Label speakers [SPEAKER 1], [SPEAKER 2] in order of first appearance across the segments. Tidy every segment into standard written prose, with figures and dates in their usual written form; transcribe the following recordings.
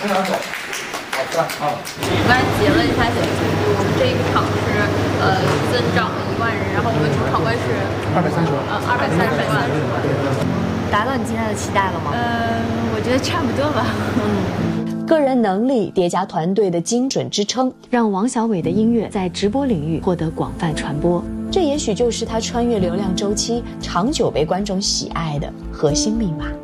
[SPEAKER 1] 我刚才结了一下小数据，我们这一个场是增长了1万人，然后我们主场位是
[SPEAKER 2] 230万
[SPEAKER 1] ，230万，
[SPEAKER 3] 达到你今天的期待了吗？
[SPEAKER 1] 我觉得差不多吧。
[SPEAKER 3] 个人能力叠加团队的精准支撑，让王小伟的音乐在直播领域获得广泛传播。这也许就是他穿越流量周期、长久被观众喜爱的核心密码。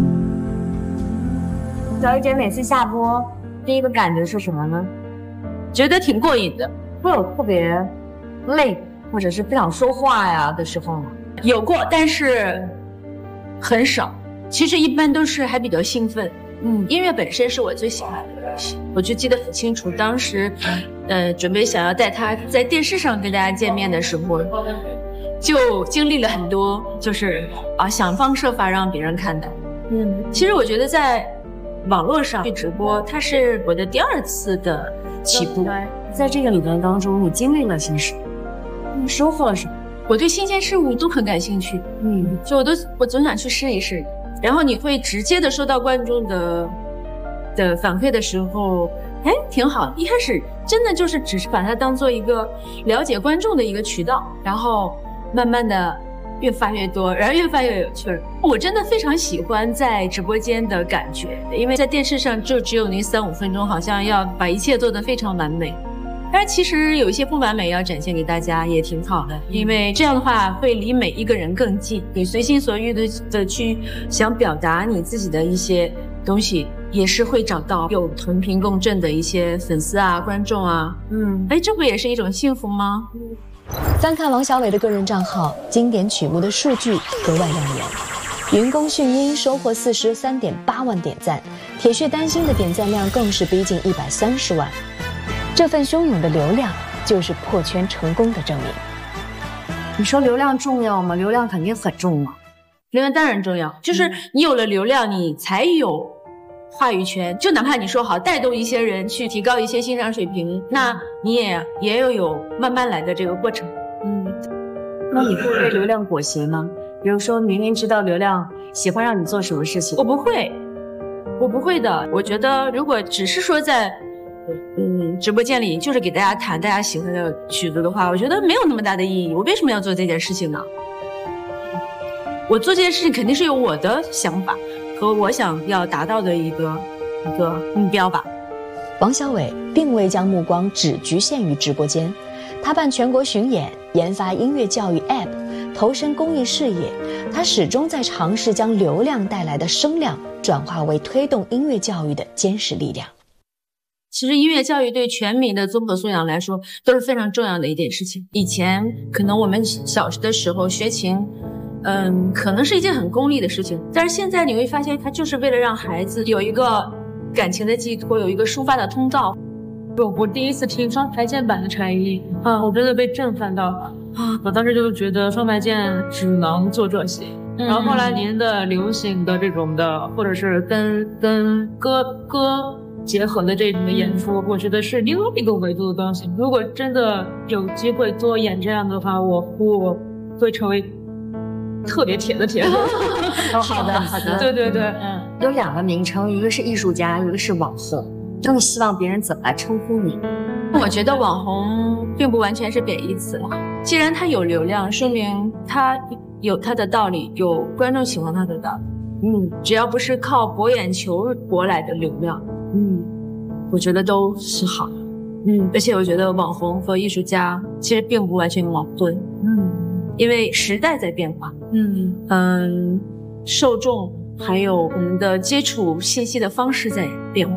[SPEAKER 4] 小雨姐每次下播，第一个感觉是什么呢？
[SPEAKER 5] 觉得挺过瘾的。
[SPEAKER 4] 会有特别累或者是不想说话呀的时候吗？
[SPEAKER 5] 有过，但是很少。其实一般都是还比较兴奋。音乐本身是我最喜欢的东西，我就记得很清楚。当时，准备想要带他在电视上跟大家见面的时候，就经历了很多，就是想方设法让别人看到。其实我觉得在网络上去直播，它是我的第2次的起步。
[SPEAKER 4] 在这个里面当中，你经历了些什么？你收获了什么？
[SPEAKER 5] 我对新鲜事物都很感兴趣，所以我总想去试一试。然后你会直接的收到观众的反馈的时候，挺好。一开始真的就是只是把它当做一个了解观众的一个渠道，然后慢慢的越发越多，然后越发越有趣儿。我真的非常喜欢在直播间的感觉，因为在电视上就只有那3-5分钟，好像要把一切做得非常完美。但是其实有一些不完美要展现给大家也挺好的，因为这样的话会离每一个人更近，你随心所欲的去想表达你自己的一些东西，也是会找到有同频共振的一些粉丝啊、观众啊。这不也是一种幸福吗？
[SPEAKER 3] 翻看王小伟的个人账号，经典曲目的数据格外亮眼。云宫迅音收获43.8万点赞，铁血丹心的点赞量更是逼近130万。这份汹涌的流量就是破圈成功的证明。
[SPEAKER 4] 你说流量重要吗？流量肯定很重要。
[SPEAKER 5] 流量当然重要，就是你有了流量，你才有话语权。就哪怕你说好带动一些人去提高一些欣赏水平，那你也有慢慢来的这个过程。
[SPEAKER 4] 那你会被流量裹挟吗？比如说明明知道流量喜欢让你做什么事情。
[SPEAKER 5] 我不会的。我觉得如果只是说在直播间里就是给大家弹大家喜欢的曲子的话，我觉得没有那么大的意义。我为什么要做这件事情呢？我做这件事情肯定是有我的想法和我想要达到的一个目标吧。
[SPEAKER 3] 王小伟并未将目光只局限于直播间，他办全国巡演，研发音乐教育 App， 投身公益事业。他始终在尝试将流量带来的声量转化为推动音乐教育的坚实力量。
[SPEAKER 5] 其实音乐教育对全民的综合素养来说都是非常重要的一件事情。以前可能我们小的时候学琴，可能是一件很功利的事情，但是现在你会发现它就是为了让孩子有一个感情的寄托，有一个抒发的通道。
[SPEAKER 6] 我第一次听双排键版的柴艺，我真的被震撼到了。我当时就觉得双排键只能做这些。然后后来您的流行的这种的，或者是跟歌结合的这种的演出，我觉得是另外一个维度的东西。如果真的有机会多演这样的话，我会成为特别铁的铁粉。
[SPEAKER 4] 好的，
[SPEAKER 6] 对对对，
[SPEAKER 4] 有2个名称，一个是艺术家，一个是网红。那你希望别人怎么来称呼你？
[SPEAKER 5] 我觉得网红并不完全是贬义词了。既然他有流量，说明他有他的道理，有观众喜欢他的道理。只要不是靠博眼球博来的流量，我觉得都是好的。而且我觉得网红和艺术家其实并不完全矛盾。因为时代在变化。受众还有我们的接触信息的方式在变化。